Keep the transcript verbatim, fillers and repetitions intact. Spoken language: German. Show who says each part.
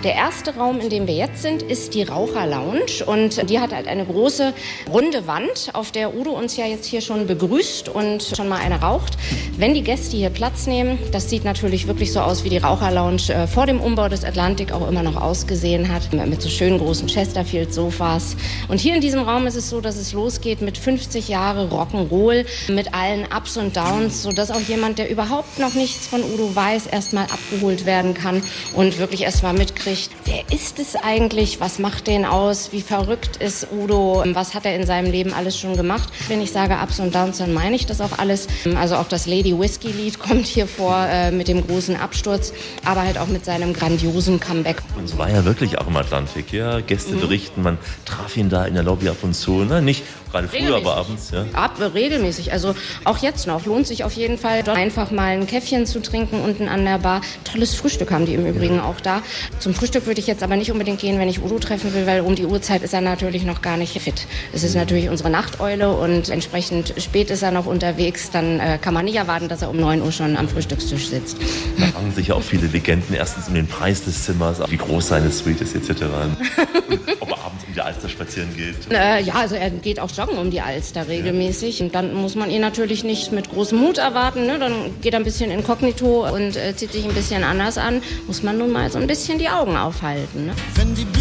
Speaker 1: Der erste Raum, in dem wir jetzt sind, ist die Raucherlounge und die hat halt eine große, runde Wand, auf der Udo uns ja jetzt hier schon begrüßt und schon mal eine raucht. Wenn die Gäste hier Platz nehmen, das sieht natürlich wirklich so aus, wie die Raucherlounge äh, vor dem Umbau des Atlantik auch immer noch ausgesehen hat, mit so schönen großen Chesterfield-Sofas. Und hier in diesem Raum ist es so, dass es losgeht mit fünfzig Jahre Rock'n'Roll, mit allen Ups und Downs, sodass auch jemand, der überhaupt noch nichts von Udo weiß, erstmal abgeholt werden kann und wirklich erstmal mitkriegt, wer ist es eigentlich, was macht den aus, wie verrückt ist Udo, was hat er in seinem Leben alles schon gemacht. Wenn ich sage Ups und Downs, dann meine ich das auch alles. Also auch das Lady Whiskey-Lied kommt hier vor äh, mit dem großen Absturz, aber halt auch mit seinem grandiosen Comeback.
Speaker 2: Und es war ja wirklich auch im Atlantik, ja. Gäste mhm. berichten, man traf ihn da in der Lobby ab und zu, ne? Nicht gerade früher, aber abends, ja.
Speaker 1: Ab, regelmäßig, also auch jetzt noch. Lohnt sich auf jeden Fall, dort einfach mal ein Käffchen zu trinken unten an der Bar. Tolles Frühstück haben die im Übrigen auch da. Zum Frühstück würde ich jetzt aber nicht unbedingt gehen, wenn ich Udo treffen will, weil um die Uhrzeit ist er natürlich noch gar nicht fit. Es ist natürlich unsere Nachteule und entsprechend spät ist er noch unterwegs. Dann äh, kann man nicht erwarten, dass er um neun Uhr schon am Frühstückstisch sitzt.
Speaker 2: Da fangen sich ja auch viele Legenden erstens um den Preis des Zimmers, wie groß seine Suite ist et cetera. Ob er abends um die Alster spazieren geht.
Speaker 1: Äh, ja, also er geht auch joggen um die Alster regelmäßig. Ja. Und dann muss man ihn natürlich nicht mit großem Mut erwarten. Ne? Dann geht er ein bisschen inkognito und äh, zieht sich ein bisschen anders an. Muss man nun mal so ein bisschen die Augen aufhalten. Ne? Wenn die